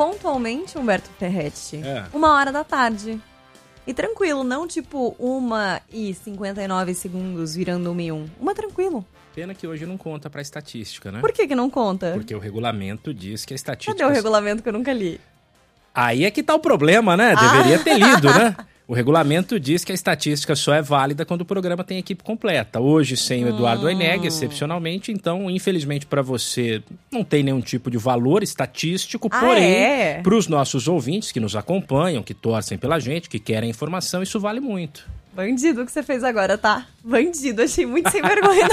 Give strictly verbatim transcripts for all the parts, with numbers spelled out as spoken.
pontualmente, Humberto Ferretti, É. uma hora da tarde. E tranquilo, não tipo uma e cinquenta e nove segundos virando uma e um. Uma tranquilo. Pena que hoje não conta pra estatística, né? Por que que não conta? Porque o regulamento diz que a estatística... Cadê o regulamento que eu nunca li? Aí é que tá o problema, né? Deveria ter lido, né? O regulamento diz que a estatística só é válida quando o programa tem equipe completa. Hoje, sem o Eduardo Hum. Eneg, excepcionalmente, então, infelizmente para você, não tem nenhum tipo de valor estatístico, Ah, porém, é? para os nossos ouvintes que nos acompanham, que torcem pela gente, que querem informação, isso vale muito. Bandido o que você fez agora, tá? Bandido, achei muito sem vergonha.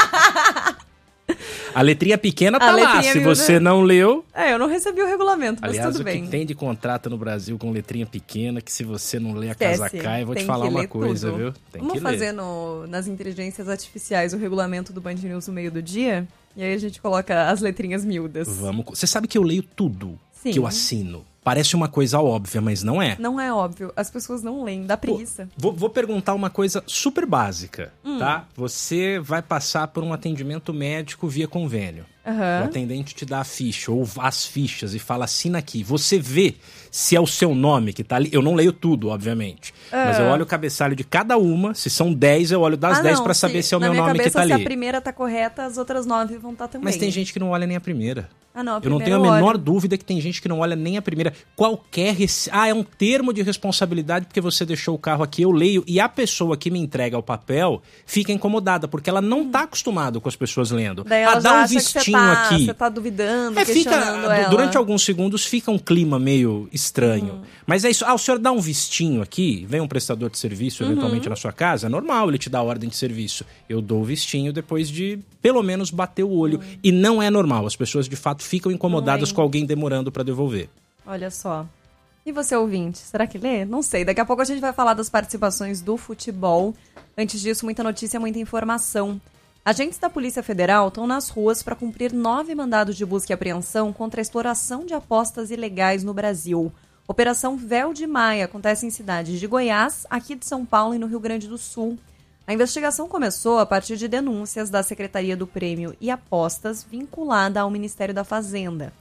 A letrinha pequena A tá lá, letrinha se miúda- você não leu... É, eu não recebi o regulamento, mas Aliás, tudo o bem. que tem de contrato no Brasil com letrinha pequena, que se você não ler a casa Esquece, cai, eu vou te tem falar que uma ler coisa, tudo. viu? Tem Vamos que fazer ler. no, nas inteligências artificiais o regulamento do Band News no meio do dia? E aí a gente coloca as letrinhas miúdas. Vamos. Você sabe que eu leio tudo Sim. que eu assino. Parece uma coisa óbvia, mas não é. Não é óbvio, as pessoas não leem, dá preguiça. Vou, vou perguntar uma coisa super básica, Hum. tá? Você vai passar por um atendimento médico via convênio. O Aham. atendente te dá a ficha ou as fichas e fala, assina aqui. Você vê se é o seu nome que tá ali. Eu não leio tudo, obviamente. Mas eu olho o cabeçalho de cada uma. Se são dez, eu olho das Ah, dez não, pra saber se é o na meu minha nome cabeça, que tá se ali. a primeira tá correta, as outras nove vão estar também. Mas tem gente que não olha nem a primeira. Ah, não, a Eu não primeira tenho a menor olho. dúvida que tem gente que não olha nem a primeira. Qualquer... rece- Ah, é um termo de responsabilidade porque você deixou o carro aqui, eu leio. E a pessoa que me entrega o papel fica incomodada, porque ela não tá acostumada com as pessoas lendo. Daí ela ah, já dá um acha vistinho que você tá, aqui. você tá duvidando, É, fica, questionando du- ela. durante alguns segundos fica um clima meio estranho. Hum. Mas é isso. Ah, o senhor dá um vistinho aqui, vem um prestador de serviço eventualmente Uhum. na sua casa, é normal ele te dar a ordem de serviço. Eu dou o vistinho depois de, pelo menos, bater o olho. Hum. E não é normal. As pessoas, de fato, ficam incomodadas Não é. com alguém demorando pra devolver. Olha só. E você, ouvinte, será que lê? Não sei. Daqui a pouco a gente vai falar das participações do futebol. Antes disso, muita notícia, muita informação. Agentes da Polícia Federal estão nas ruas para cumprir nove mandados de busca e apreensão contra a exploração de apostas ilegais no Brasil. Operação Véu de Maia acontece em cidades de Goiás, aqui de São Paulo e no Rio Grande do Sul. A investigação começou a partir de denúncias da Secretaria do Prêmio e Apostas vinculada ao Ministério da Fazenda.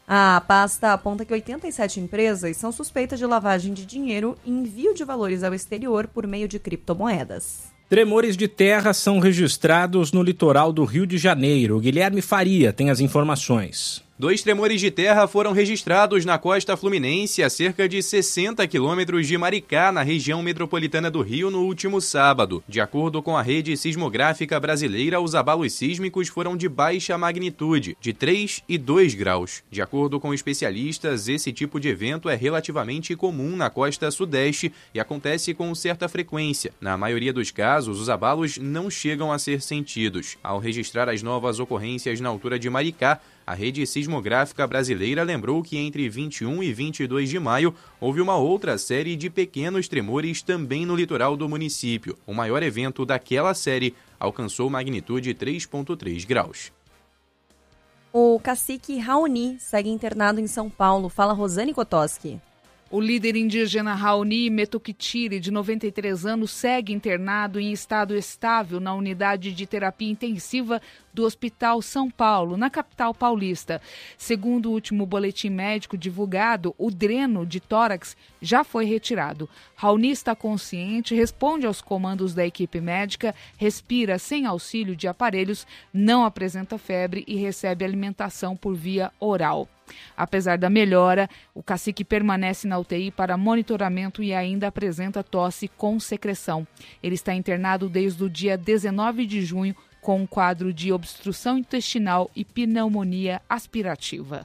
A pasta aponta que oitenta e sete empresas são suspeitas de lavagem de dinheiro e envio de valores ao exterior por meio de criptomoedas. Tremores de terra são registrados no litoral do Rio de Janeiro. O Guilherme Faria tem as informações. Dois tremores de terra foram registrados na costa fluminense a cerca de sessenta quilômetros de Maricá, na região metropolitana do Rio, no último sábado. De acordo com a rede sismográfica brasileira, os abalos sísmicos foram de baixa magnitude, de três e dois graus. De acordo com especialistas, esse tipo de evento é relativamente comum na costa sudeste e acontece com certa frequência. Na maioria dos casos, os abalos não chegam a ser sentidos. Ao registrar as novas ocorrências na altura de Maricá, a rede sismográfica brasileira lembrou que entre vinte e um e vinte e dois de maio houve uma outra série de pequenos tremores também no litoral do município. O maior evento daquela série alcançou magnitude três vírgula três graus. O cacique Raoni segue internado em São Paulo. Fala Rosane Kotoski. O líder indígena Raoni Metukitiri, de noventa e três anos, segue internado em estado estável na unidade de terapia intensiva do Hospital São Paulo, na capital paulista. Segundo o último boletim médico divulgado, o dreno de tórax já foi retirado. Raoni está consciente, responde aos comandos da equipe médica, respira sem auxílio de aparelhos, não apresenta febre e recebe alimentação por via oral. Apesar da melhora, o cacique permanece na U T I para monitoramento e ainda apresenta tosse com secreção. Ele está internado desde o dia dezenove de junho com um quadro de obstrução intestinal e pneumonia aspirativa.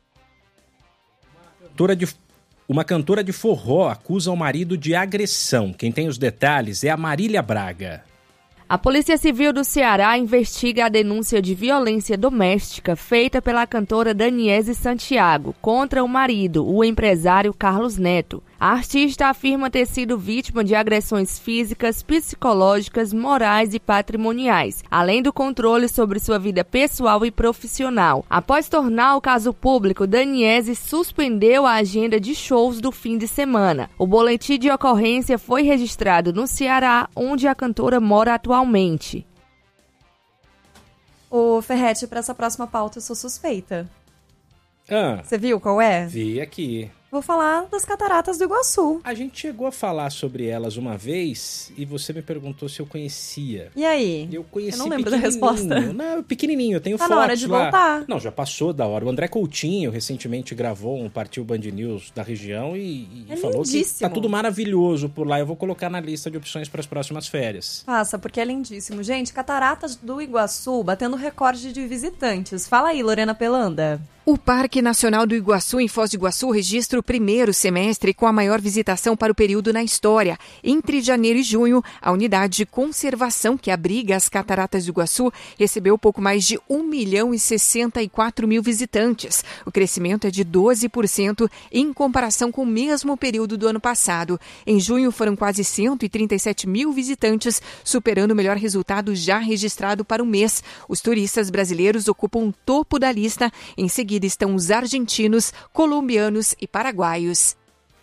Uma cantora de forró acusa o marido de agressão. Quem tem os detalhes é a Marília Braga. A Polícia Civil do Ceará investiga a denúncia de violência doméstica feita pela cantora Daniese Santiago contra o marido, o empresário Carlos Neto. A artista afirma ter sido vítima de agressões físicas, psicológicas, morais e patrimoniais, além do controle sobre sua vida pessoal e profissional. Após tornar o caso público, Daniese suspendeu a agenda de shows do fim de semana. O boletim de ocorrência foi registrado no Ceará, onde a cantora mora atualmente. Ô, Ferretti, para essa próxima pauta eu sou suspeita. Ah, Você viu qual é? vi aqui. Vou falar das cataratas do Iguaçu. A gente chegou a falar sobre elas uma vez e você me perguntou se eu conhecia. E aí? Eu conheci Eu não lembro da pequenininho. resposta. Não, pequenininho, eu tenho Tá fotos na hora de lá. voltar. Não, já passou da hora. O André Coutinho recentemente gravou um Partiu Band News da região e, e É falou que lindíssimo. tá tudo maravilhoso por lá. Eu vou colocar na lista de opções para as próximas férias. Faça, porque é lindíssimo. Gente, cataratas do Iguaçu batendo recorde de visitantes. Fala aí, Lorena Pelanda. O Parque Nacional do Iguaçu, em Foz do Iguaçu, registra o primeiro semestre com a maior visitação para o período na história. Entre janeiro e junho, a unidade de conservação que abriga as cataratas do Iguaçu recebeu pouco mais de um milhão e sessenta e quatro mil visitantes. O crescimento é de doze por cento em comparação com o mesmo período do ano passado. Em junho, foram quase cento e trinta e sete mil visitantes, superando o melhor resultado já registrado para o mês. Os turistas brasileiros ocupam o topo da lista. Em seguida, estão os argentinos, colombianos e paraguaios.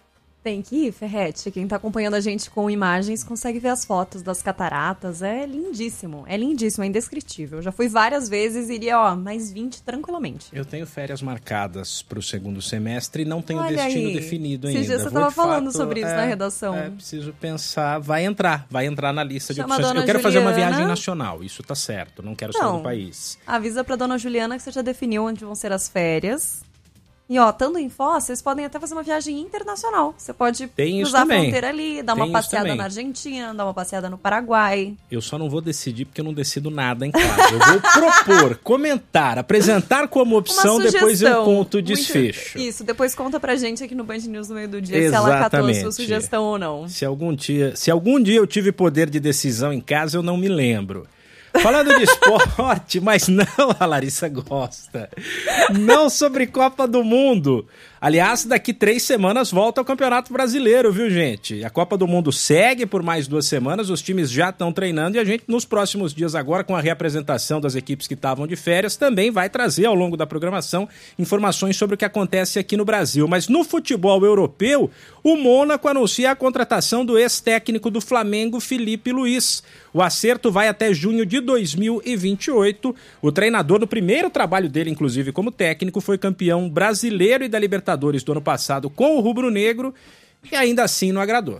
Tem que ir, Ferrete. Quem tá acompanhando a gente com imagens consegue ver as fotos das cataratas. É lindíssimo. É lindíssimo, é indescritível. Já fui várias vezes e iria, ó, mais vinte tranquilamente. Eu tenho férias marcadas para o segundo semestre e não tenho Olha destino aí. definido Esses ainda. dias você Vou, tava de falando fato, sobre isso é, na redação. É, preciso pensar. Vai entrar, vai entrar na lista de Chama a opções. dona Eu quero fazer uma Juliana. viagem nacional, isso tá certo. Não quero sair Não. do país. Avisa pra dona Juliana que você já definiu onde vão ser as férias. E ó, estando em Foz, vocês podem até fazer uma viagem internacional. Você pode Tem isso cruzar a também. fronteira ali, dar Tem uma isso passeada também. na Argentina, dar uma passeada no Paraguai. Eu só não vou decidir porque eu não decido nada em casa. Eu vou propor, comentar, apresentar como opção, Uma depois eu sugestão. conto o Muito- desfecho. Isso, depois conta pra gente aqui no Band News no meio do dia se ela catou a sua Exatamente. sugestão ou não. Se algum dia, se algum dia eu tive poder de decisão em casa, eu não me lembro. Falando de esporte, mas não, a Larissa gosta. Não sobre Copa do Mundo. Aliás, daqui três semanas volta ao Campeonato Brasileiro, viu, gente? A Copa do Mundo segue por mais duas semanas, os times já estão treinando e a gente, nos próximos dias agora, com a reapresentação das equipes que estavam de férias, também vai trazer ao longo da programação informações sobre o que acontece aqui no Brasil. Mas no futebol europeu, o Mônaco anuncia a contratação do ex-técnico do Flamengo, Felipe Luiz. O acerto vai até junho de dois mil e vinte e oito. O treinador, no primeiro trabalho dele, inclusive como técnico, foi campeão brasileiro e da Libertadores do ano passado com o rubro-negro e ainda assim não agradou.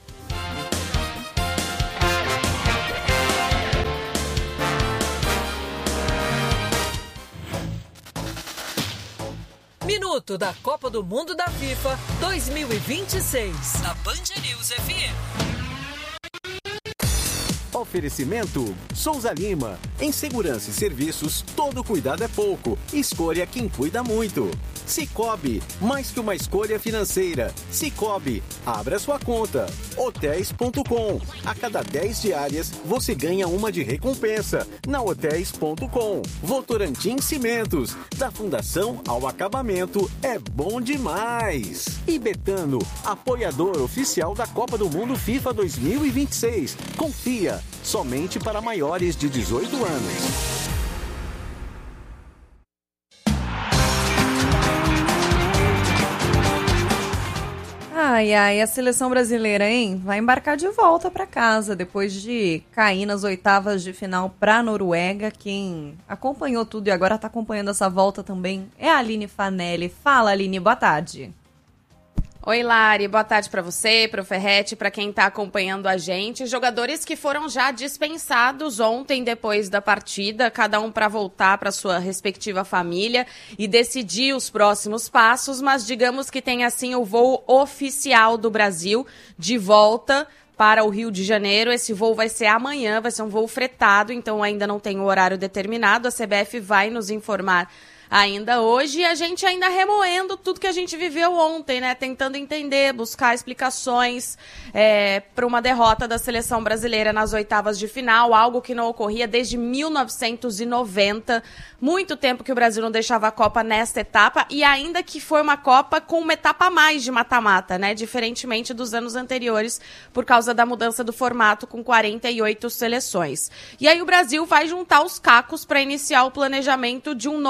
Minuto da Copa do Mundo da FIFA dois mil e vinte e seis, na Band News F M. Oferecimento Souza Lima. Em segurança e serviços, todo cuidado é pouco. Escolha quem cuida muito. Cicobi, mais que uma escolha financeira. Cicobi, abra sua conta. Hotéis ponto com. A cada dez diárias, você ganha uma de recompensa. Na Hotéis ponto com. Votorantim Cimentos. Da fundação ao acabamento, é bom demais. E Betano, apoiador oficial da Copa do Mundo FIFA dois mil e vinte e seis. Confia, somente para maiores de dezoito anos. Ai, ai, a seleção brasileira, hein? Vai embarcar de volta pra casa depois de cair nas oitavas de final pra Noruega. Quem acompanhou tudo e agora tá acompanhando essa volta também é a Aline Fanelli. Fala, Aline, boa tarde. Oi, Lari, boa tarde para você, para o Ferrete, para quem está acompanhando a gente. Jogadores que foram já dispensados ontem depois da partida, cada um para voltar para sua respectiva família e decidir os próximos passos, mas digamos que tem assim o voo oficial do Brasil de volta para o Rio de Janeiro. Esse voo vai ser amanhã, vai ser um voo fretado, então ainda não tem o horário determinado. A C B F vai nos informar ainda hoje, e a gente ainda remoendo tudo que a gente viveu ontem, né? Tentando entender, buscar explicações é, para uma derrota da seleção brasileira nas oitavas de final, algo que não ocorria desde mil novecentos e noventa. Muito tempo que o Brasil não deixava a Copa nesta etapa, e ainda que foi uma Copa com uma etapa a mais de mata-mata, né? Diferentemente dos anos anteriores, por causa da mudança do formato com quarenta e oito seleções. E aí o Brasil vai juntar os cacos para iniciar o planejamento de um novo ciclo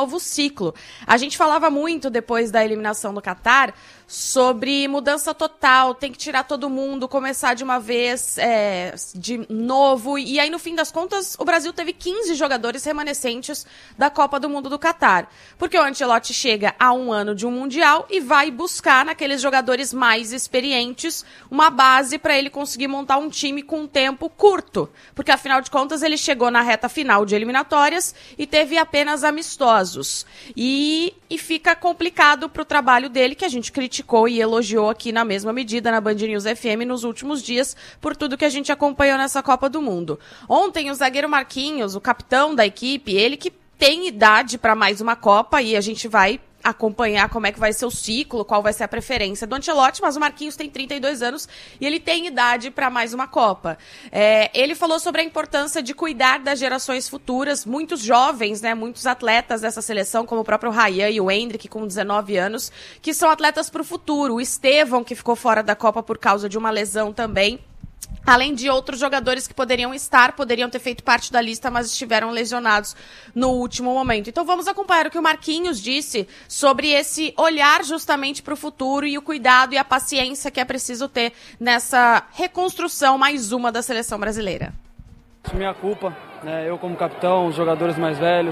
ciclo. A gente falava muito depois da eliminação do Catar sobre mudança total, tem que tirar todo mundo, começar de uma vez é, de novo. E aí, no fim das contas, o Brasil teve quinze jogadores remanescentes da Copa do Mundo do Catar. Porque o Ancelotti chega a um ano de um Mundial e vai buscar naqueles jogadores mais experientes uma base para ele conseguir montar um time com um tempo curto. Porque, afinal de contas, ele chegou na reta final de eliminatórias e teve apenas amistosos. E, e fica complicado para o trabalho dele, que a gente criticou e elogiou aqui na mesma medida na Band News F M nos últimos dias por tudo que a gente acompanhou nessa Copa do Mundo. Ontem o zagueiro Marquinhos, o capitão da equipe, ele que tem idade para mais uma Copa e a gente vai acompanhar como é que vai ser o ciclo, qual vai ser a preferência do Ancelotti, mas o Marquinhos tem trinta e dois anos e ele tem idade para mais uma Copa. É, ele falou sobre a importância de cuidar das gerações futuras, muitos jovens, né, muitos atletas dessa seleção, como o próprio Ryan e o Endrick, com dezenove anos, que são atletas para o futuro. O Estevão, que ficou fora da Copa por causa de uma lesão também. Além de outros jogadores que poderiam estar, poderiam ter feito parte da lista, mas estiveram lesionados no último momento. Então vamos acompanhar o que o Marquinhos disse sobre esse olhar justamente para o futuro e o cuidado e a paciência que é preciso ter nessa reconstrução, mais uma, da seleção brasileira. Assumir a culpa, né? Eu como capitão, os jogadores mais velhos,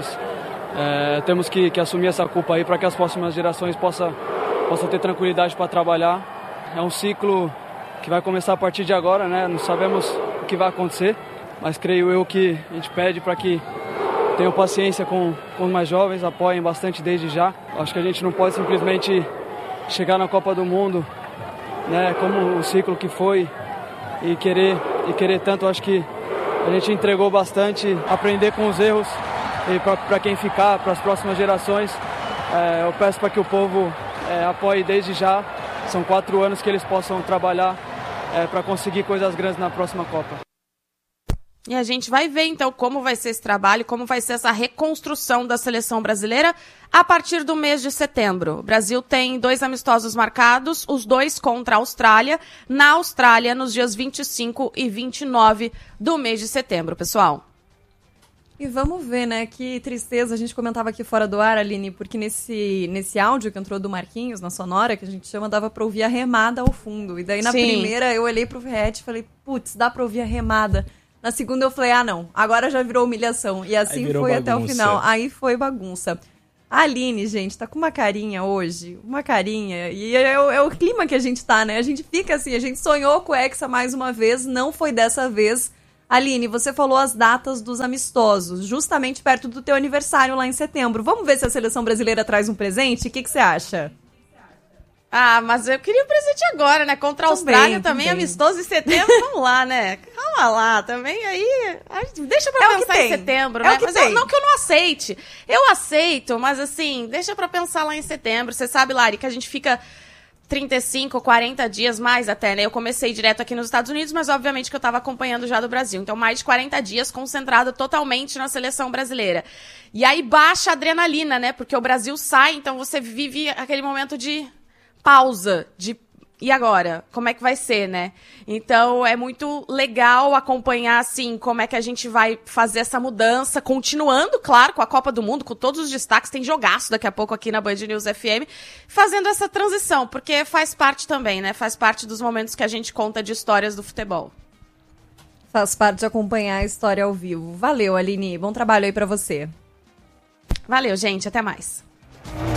é, temos que, que assumir essa culpa aí para que as próximas gerações possam, possam ter tranquilidade para trabalhar. É um ciclo que vai começar a partir de agora, né? Não sabemos o que vai acontecer, mas creio eu que a gente pede para que tenham paciência com, com os mais jovens, apoiem bastante desde já. Acho que a gente não pode simplesmente chegar na Copa do Mundo, né, como o ciclo que foi e querer, e querer tanto. Acho que a gente entregou bastante, aprender com os erros e para quem ficar, para as próximas gerações, é, eu peço para que o povo é, apoie desde já. São quatro anos que eles possam trabalhar é, para conseguir coisas grandes na próxima Copa. E a gente vai ver, então, como vai ser esse trabalho, como vai ser essa reconstrução da seleção brasileira a partir do mês de setembro. O Brasil tem dois amistosos marcados, os dois contra a Austrália, na Austrália, nos dias vinte e cinco e vinte e nove do mês de setembro, pessoal. E vamos ver, né, que tristeza, a gente comentava aqui fora do ar, Aline, porque nesse, nesse áudio que entrou do Marquinhos, na sonora, que a gente chama, dava pra ouvir a remada ao fundo. E daí na Sim. primeira eu olhei pro Verrete e falei, putz, dá pra ouvir a remada. Na segunda eu falei, ah não, agora já virou humilhação. E assim foi bagunça. Até o final, aí foi bagunça. A Aline, gente, tá com uma carinha hoje, uma carinha, e é, é o clima que a gente tá, né? A gente fica assim, a gente sonhou com o Hexa mais uma vez, não foi dessa vez. Aline, você falou as datas dos amistosos, justamente perto do teu aniversário lá em setembro. Vamos ver se a seleção brasileira traz um presente? O que, que você acha? Ah, mas eu queria um presente agora, né? Contra a Austrália também, também amistoso em setembro. Vamos lá, né? Calma lá, também aí... Deixa pra é pensar em setembro, é né? Mas eu, não que eu não aceite. Eu aceito, mas assim, deixa pra pensar lá em setembro. Você sabe, Lari, que a gente fica... trinta e cinco, quarenta dias mais até, né? Eu comecei direto aqui nos Estados Unidos, mas obviamente que eu estava acompanhando já do Brasil. Então, mais de quarenta dias concentrado totalmente na seleção brasileira. E aí baixa a adrenalina, né? Porque o Brasil sai, então você vive aquele momento de pausa, de... E agora? Como é que vai ser, né? Então, é muito legal acompanhar, assim, como é que a gente vai fazer essa mudança, continuando, claro, com a Copa do Mundo, com todos os destaques, tem jogaço daqui a pouco aqui na Band News F M, fazendo essa transição, porque faz parte também, né? Faz parte dos momentos que a gente conta de histórias do futebol. Faz parte de acompanhar a história ao vivo. Valeu, Aline. Bom trabalho aí pra você. Valeu, gente. Até mais.